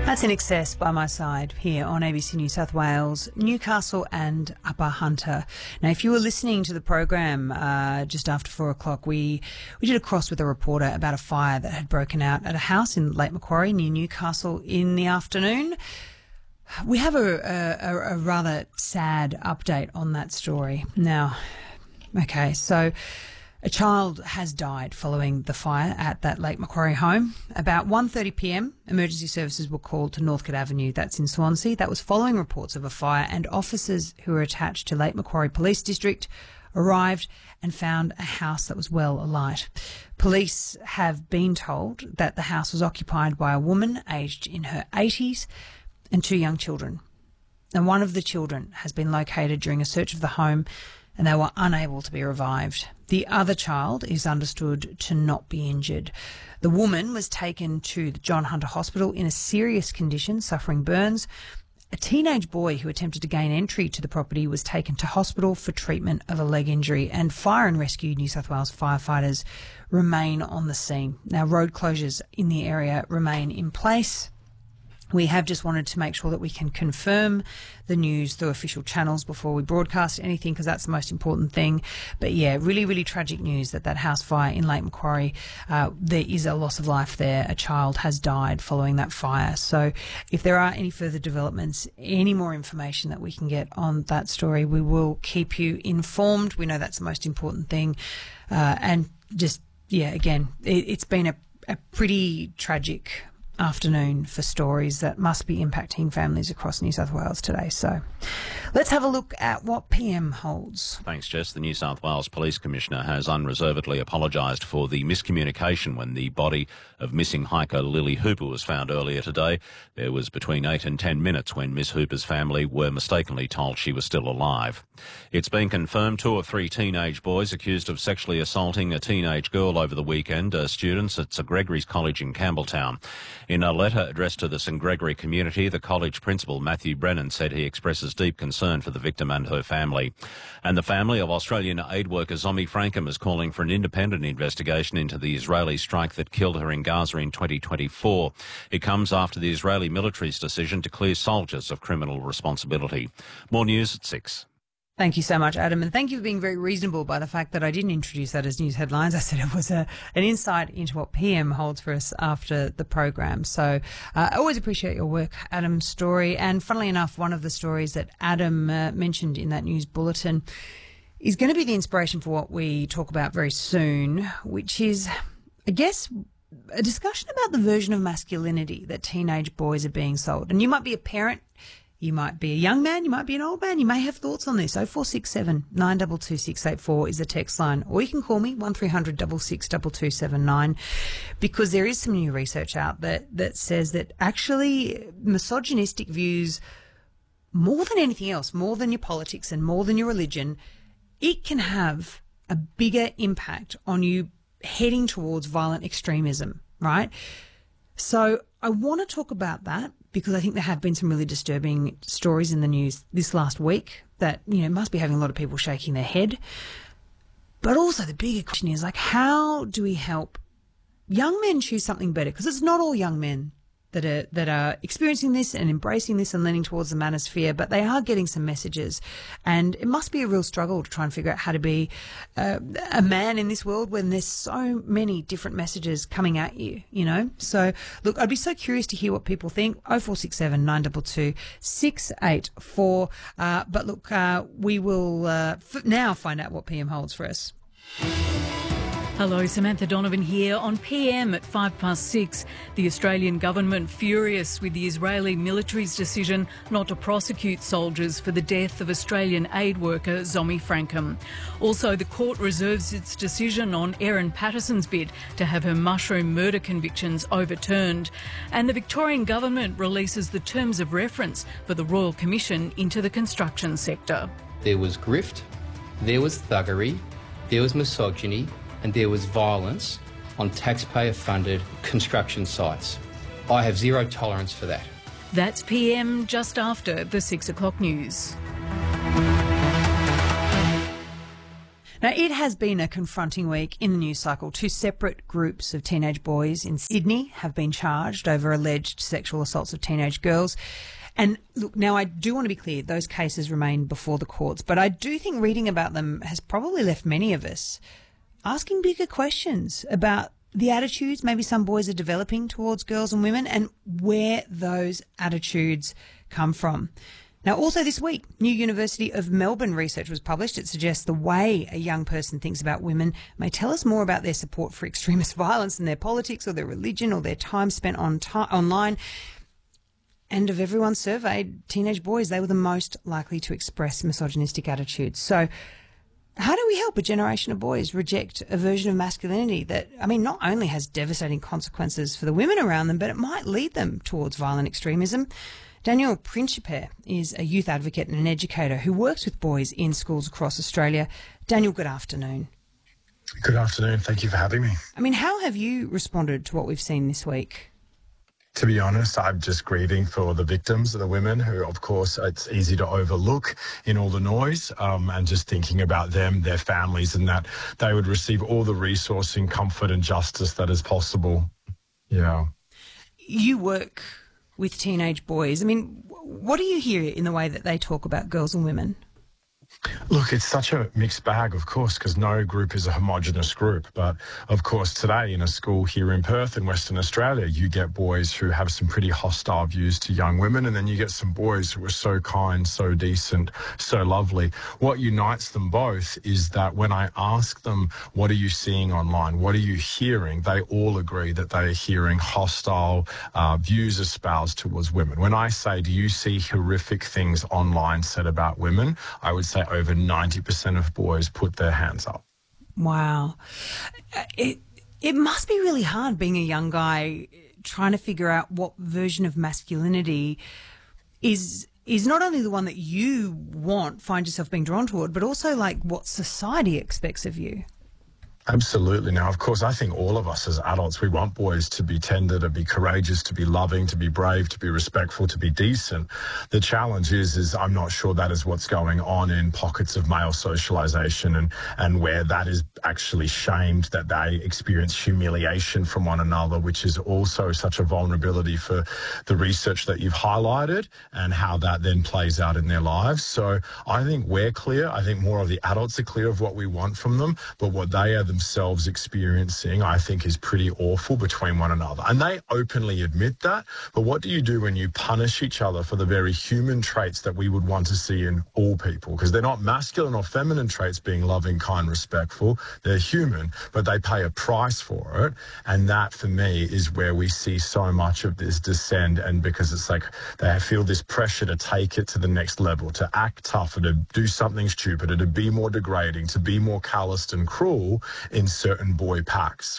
That's In Excess by my side here on ABC New South Wales, Newcastle and Upper Hunter. Now, if you were listening to the program just after 4 o'clock, we did a cross with a reporter about a fire that had broken out at a house in Lake Macquarie near Newcastle in the afternoon. We have a rather sad update on that story. Now, okay, so a child has died following the fire at that Lake Macquarie home. About 1:30pm, emergency services were called to Northcote Avenue, that's in Swansea. That was following reports of a fire, and officers who were attached to Lake Macquarie Police District arrived and found a house that was well alight. Police have been told that the house was occupied by a woman aged in her 80s and 2 young children. And one of the children has been located during a search of the home, and they were unable to be revived. The other child is understood to not be injured. The woman was taken to the John Hunter Hospital in a serious condition, suffering burns. A teenage boy who attempted to gain entry to the property was taken to hospital for treatment of a leg injury, and Fire and Rescue New South Wales firefighters remain on the scene. Now, road closures in the area remain in place. We have just wanted to make sure that we can confirm the news through official channels before we broadcast anything, because that's the most important thing. But yeah, really, really tragic news that house fire in Lake Macquarie, there is a loss of life there. A child has died following that fire. So if there are any further developments, any more information that we can get on that story, we will keep you informed. We know that's the most important thing. And just, yeah, again, it's been a pretty tragic afternoon for stories that must be impacting families across New South Wales today. So let's have a look at what PM holds. Thanks, Jess. The New South Wales Police Commissioner has unreservedly apologised for the miscommunication when the body of missing hiker Lily Hooper was found earlier today. There was between 8 and 10 minutes when Miss Hooper's family were mistakenly told she was still alive. It's been confirmed 2 or 3 teenage boys accused of sexually assaulting a teenage girl over the weekend are students at St Gregory's College in Campbelltown. In a letter addressed to the St Gregory community, the college principal, Matthew Brennan, said he expresses deep concern for the victim and her family. And the family of Australian aid worker Zomi Frankham is calling for an independent investigation into the Israeli strike that killed her in Gaza in 2024. It comes after the Israeli military's decision to clear soldiers of criminal responsibility. More news at 6. Thank you so much, Adam, and thank you for being very reasonable by the fact that I didn't introduce that as news headlines. I said it was an insight into what PM holds for us after the program. So I always appreciate your work, Adam's story. And funnily enough, one of the stories that Adam mentioned in that news bulletin is going to be the inspiration for what we talk about very soon, which is, I guess, a discussion about the version of masculinity that teenage boys are being sold. And you might be a parent, you might be a young man, you might be an old man, you may have thoughts on this. 0467 922 684 is the text line, or you can call me 1300 662279, because there is some new research out that says that actually misogynistic views, more than anything else, more than your politics and more than your religion, it can have a bigger impact on you heading towards violent extremism, right? So I want to talk about that, because I think there have been some really disturbing stories in the news this last week that, you know, must be having a lot of people shaking their head. But also the bigger question is, like, how do we help young men choose something better? Because it's not all young men that are experiencing this and embracing this and leaning towards the manosphere, but they are getting some messages. And it must be a real struggle to try and figure out how to be a man in this world when there's so many different messages coming at you, you know? So, look, I'd be so curious to hear what people think. 0467 922 684. But look, we will now find out what PM holds for us. Hello, Samantha Donovan here on PM at 6:05. The Australian government furious with the Israeli military's decision not to prosecute soldiers for the death of Australian aid worker Zomi Frankham. Also, the court reserves its decision on Erin Patterson's bid to have her mushroom murder convictions overturned. And the Victorian government releases the terms of reference for the Royal Commission into the construction sector. There was grift, there was thuggery, there was misogyny, and there was violence on taxpayer-funded construction sites. I have zero tolerance for that. That's PM just after the 6 o'clock news. Now, it has been a confronting week in the news cycle. Two separate groups of teenage boys in Sydney have been charged over alleged sexual assaults of teenage girls. And look, now I do want to be clear, those cases remain before the courts, but I do think reading about them has probably left many of us asking bigger questions about the attitudes maybe some boys are developing towards girls and women and where those attitudes come from. Now, also this week, new University of Melbourne research was published. It suggests the way a young person thinks about women may tell us more about their support for extremist violence than their politics or their religion or their time spent online. And of everyone surveyed, teenage boys, they were the most likely to express misogynistic attitudes. So how do we help a generation of boys reject a version of masculinity that, not only has devastating consequences for the women around them, but it might lead them towards violent extremism? Daniel Principe is a youth advocate and an educator who works with boys in schools across Australia. Daniel, good afternoon. Good afternoon. Thank you for having me. How have you responded to what we've seen this week? To be honest, I'm just grieving for the victims, the women who, of course, it's easy to overlook in all the noise, and just thinking about them, their families, and that they would receive all the resourcing, comfort and justice that is possible. Yeah. You work with teenage boys. What do you hear in the way that they talk about girls and women? Look, it's such a mixed bag, of course, because no group is a homogenous group. But, of course, today in a school here in Perth in Western Australia, you get boys who have some pretty hostile views to young women, and then you get some boys who are so kind, so decent, so lovely. What unites them both is that when I ask them, what are you seeing online? What are you hearing? They all agree that they are hearing hostile views espoused towards women. When I say, do you see horrific things online said about women? I would say over 90% of boys put their hands up. Wow. It must be really hard being a young guy trying to figure out what version of masculinity is not only the one that you find yourself being drawn toward, but also like what society expects of you. Absolutely. Now, of course, I think all of us as adults, we want boys to be tender, to be courageous, to be loving, to be brave, to be respectful, to be decent. The challenge is I'm not sure that is what's going on in pockets of male socialization and where that is actually shamed, that they experience humiliation from one another, which is also such a vulnerability for the research that you've highlighted and how that then plays out in their lives. So I think we're clear. I think more of the adults are clear of what we want from them, but what they are themselves experiencing, I think, is pretty awful between one another. And they openly admit that. But what do you do when you punish each other for the very human traits that we would want to see in all people? Because they're not masculine or feminine traits, being loving, kind, respectful. They're human, but they pay a price for it. And that, for me, is where we see so much of this descend. And because it's like they feel this pressure to take it to the next level, to act tougher, to do something stupider, to be more degrading, to be more calloused and cruel in certain boy packs.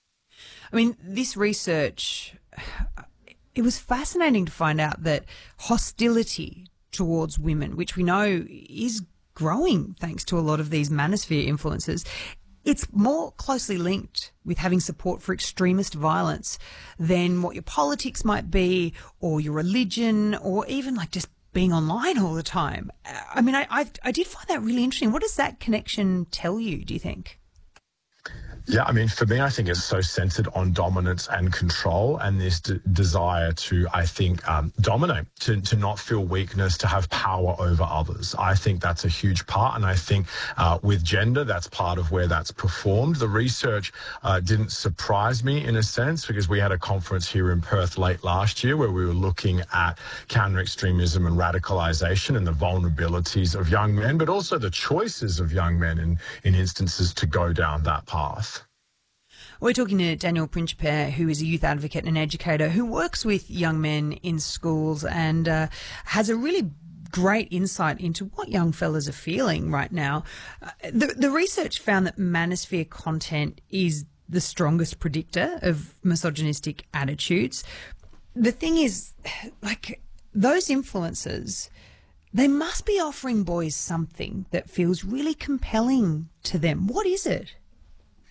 This research, it was fascinating to find out that hostility towards women, which we know is growing thanks to a lot of these manosphere influences, it's more closely linked with having support for extremist violence than what your politics might be or your religion or even like just being online all the time. I did find that really interesting. What does that connection tell you, do you think? Yeah, for me, I think it's so centered on dominance and control and this desire to, I think, dominate, to not feel weakness, to have power over others. I think that's a huge part. And I think with gender, that's part of where that's performed. The research didn't surprise me in a sense because we had a conference here in Perth late last year where we were looking at counter-extremism and radicalisation and the vulnerabilities of young men, but also the choices of young men in instances to go down that path. We're talking to Daniel Principe, who is a youth advocate and an educator who works with young men in schools and has a really great insight into what young fellas are feeling right now. The research found that manosphere content is the strongest predictor of misogynistic attitudes. The thing is, those influencers, they must be offering boys something that feels really compelling to them. What is it?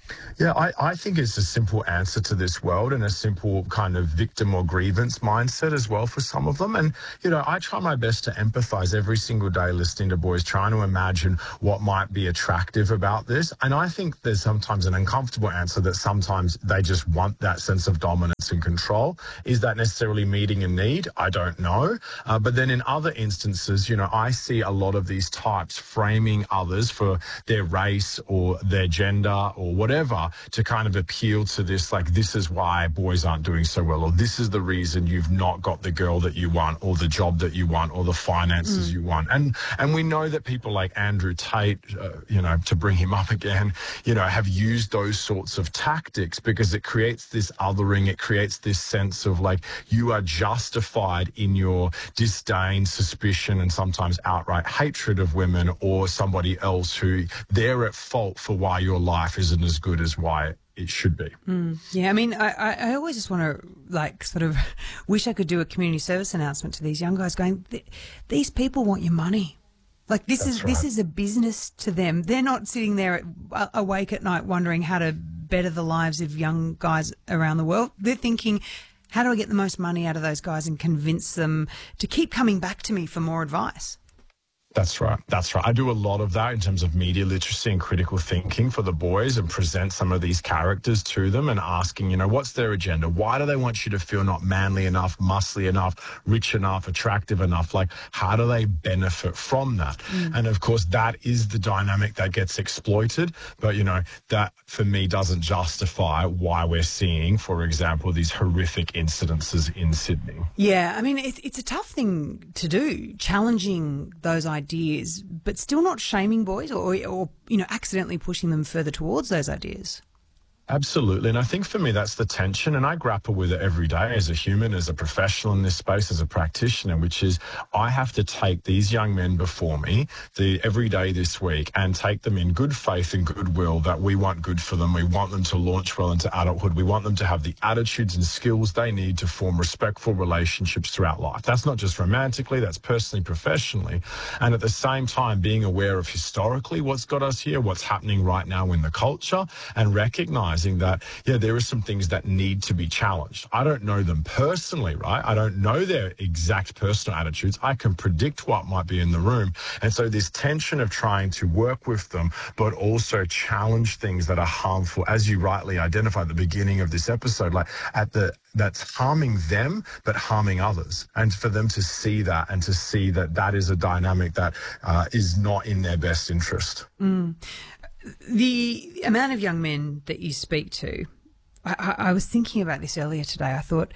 Yeah, I think it's a simple answer to this world and a simple kind of victim or grievance mindset as well for some of them. And, I try my best to empathize every single day listening to boys, trying to imagine what might be attractive about this. And I think there's sometimes an uncomfortable answer that sometimes they just want that sense of dominance and control. Is that necessarily meeting a need? I don't know. But then in other instances, I see a lot of these types framing others for their race or their gender or whatever to kind of appeal to this, like, this is why boys aren't doing so well, or this is the reason you've not got the girl that you want, or the job that you want, or the finances you want. And we know that people like Andrew Tate, to bring him up again, have used those sorts of tactics because it creates this othering, it creates this sense of like you are justified in your disdain, suspicion, and sometimes outright hatred of women or somebody else who they're at fault for why your life isn't as good as why it should be. Yeah, I mean, I always just want to wish I could do a community service announcement to these young guys going, these people want your money. Like this is a business to them. They're not sitting there awake at night wondering how to better the lives of young guys around the world. They're thinking, how do I get the most money out of those guys and convince them to keep coming back to me for more advice? That's right. I do a lot of that in terms of media literacy and critical thinking for the boys and present some of these characters to them and asking, what's their agenda? Why do they want you to feel not manly enough, muscly enough, rich enough, attractive enough? Like, how do they benefit from that? And of course, that is the dynamic that gets exploited. But, that for me doesn't justify why we're seeing, for example, these horrific incidences in Sydney. Yeah, I mean, it's a tough thing to do, challenging those ideas, but still not shaming boys or accidentally pushing them further towards those ideas. Absolutely. And I think for me, that's the tension. And I grapple with it every day as a human, as a professional in this space, as a practitioner, which is I have to take these young men before me every day this week and take them in good faith and goodwill that we want good for them. We want them to launch well into adulthood. We want them to have the attitudes and skills they need to form respectful relationships throughout life. That's not just romantically, that's personally, professionally. And at the same time, being aware of historically what's got us here, what's happening right now in the culture, and recognize that, there are some things that need to be challenged. I don't know them personally, right? I don't know their exact personal attitudes. I can predict what might be in the room. And so this tension of trying to work with them, but also challenge things that are harmful, as you rightly identified at the beginning of this episode, that's harming them, but harming others. And for them to see that and to see that that is a dynamic that is not in their best interest. The amount of young men that you speak to, I was thinking about this earlier today. I thought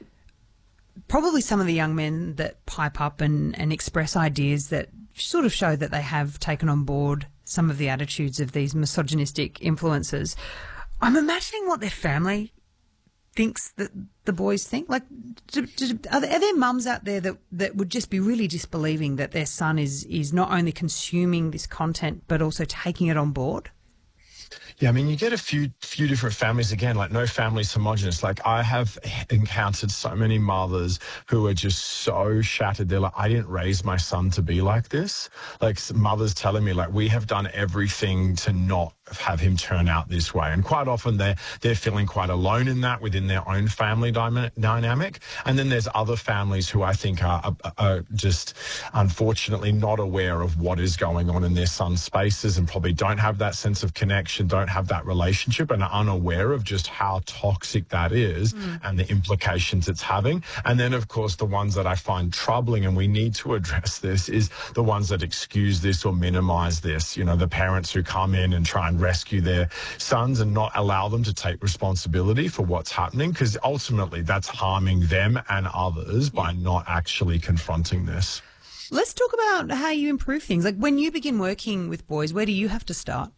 probably some of the young men that pipe up and express ideas that sort of show that they have taken on board some of the attitudes of these misogynistic influences, I'm imagining what their family thinks that the boys think. Like, are there mums out there that would just be really disbelieving that their son is not only consuming this content but also taking it on board? Yeah, I mean, you get a few different families. Again, like no family's homogenous. Like I have encountered so many mothers who are just so shattered. They're like, I didn't raise my son to be like this. Like mothers telling me, like, we have done everything to not have him turn out this way. And quite often they're feeling quite alone in that within their own family dynamic. And then there's other families who I think are just unfortunately not aware of what is going on in their son's spaces and probably don't have that sense of connection, don't have that relationship, and are unaware of just how toxic that is and the implications it's having. And then, of course, the ones that I find troubling, and we need to address this, is the ones that excuse this or minimize this. The parents who come in and try and rescue their sons and not allow them to take responsibility for what's happening, because ultimately that's harming them and others by not actually confronting this. Let's talk about how you improve things. Like when you begin working with boys, where do you have to start?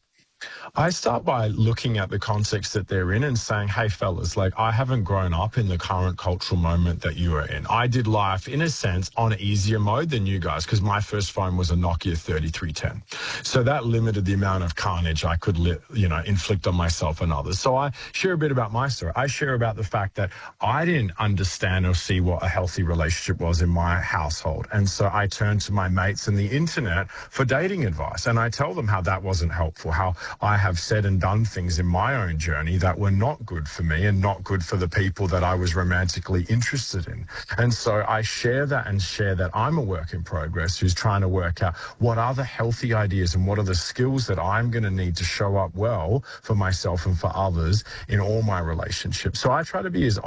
I start by looking at the context that they're in and saying, hey, fellas, like I haven't grown up in the current cultural moment that you are in. I did life, in a sense, on easier mode than you guys, because my first phone was a Nokia 3310. So that limited the amount of carnage I could, inflict on myself and others. So I share a bit about my story. I share about the fact that I didn't understand or see what a healthy relationship was in my household. And so I turned to my mates and the internet for dating advice. And I tell them how that wasn't helpful, how I have said and done things in my own journey that were not good for me and not good for the people that I was romantically interested in. And so I share that and share that I'm a work in progress who's trying to work out what are the healthy ideas and what are the skills that I'm going to need to show up well for myself and for others in all my relationships. So I try to be as